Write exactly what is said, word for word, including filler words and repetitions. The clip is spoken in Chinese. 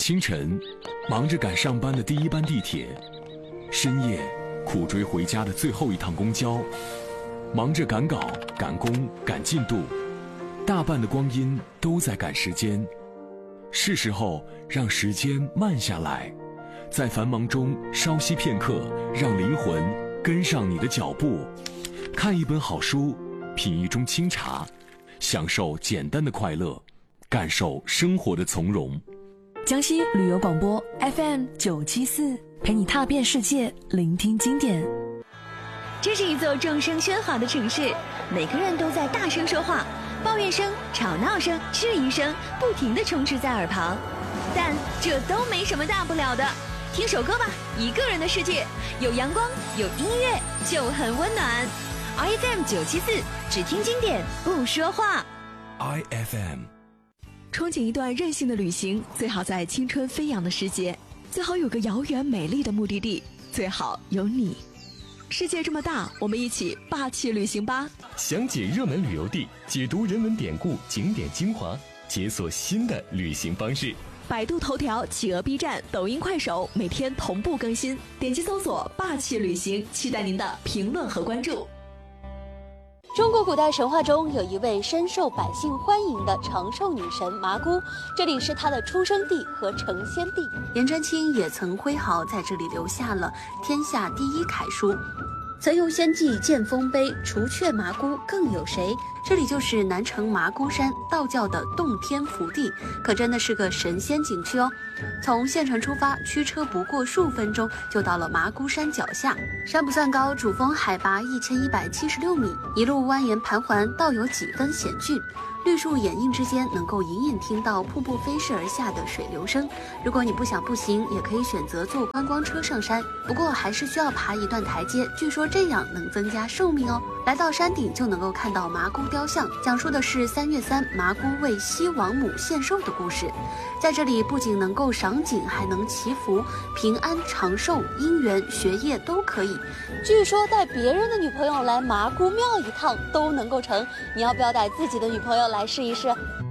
清晨，忙着赶上班的第一班地铁；深夜，苦追回家的最后一趟公交；忙着赶稿、赶工、赶进度，大半的光阴都在赶时间。是时候让时间慢下来，在繁忙中稍息片刻，让灵魂跟上你的脚步。看一本好书，品一盅清茶，享受简单的快乐，感受生活的从容。 江西旅游广播 F M 九七四，陪你踏遍世界，聆听经典。 这是一座众声喧哗的城市，每个人都在大声说话，抱怨声、吵闹声、质疑声不停地充斥在耳旁。但这都没什么大不了的，听首歌吧，一个人的世界，有阳光，有音乐，就很温暖。I F M 九七四，只听经典，不说话。 I F M。 憧憬一段任性的旅行，最好在青春飞扬的时节，最好有个遥远美丽的目的地，最好有你。世界这么大，我们一起霸气旅行吧！ 详解热门旅游地，解读人文典故、景点精华，解锁新的旅行方式。 百度头条、企鹅 B 站、抖音、快手每天同步更新，点击搜索“霸气旅行”，期待您的评论和关注。 中国古代神话中有一位深受百姓欢迎的长寿女神麻姑，这里是她的出生地和成仙地。颜真卿也曾挥毫在这里留下了天下第一楷书，曾用仙迹见丰碑，除却麻姑更有谁？这里就是南城麻姑山，道教的洞天福地，可真的是个神仙景区哦。从县城出发，驱车不过数分钟就到了麻姑山脚下。山不算高，主峰海拔一千一百七十六米，一路蜿蜒盘桓，倒有几分险峻。绿树掩映之间，能够隐隐听到瀑布飞逝而下的水流声。如果你不想步行，也可以选择坐观光车上山，不过还是需要爬一段台阶，据说这样能增加寿命哦。来到山顶就能够看到麻姑雕像，讲述的是三月三麻姑为西王母献寿的故事。在这里不仅能够赏景，还能祈福，平安长寿、姻缘、学业都可以。据说带别人的女朋友来麻姑庙一趟都能够成，你要不要带自己的女朋友来试一试？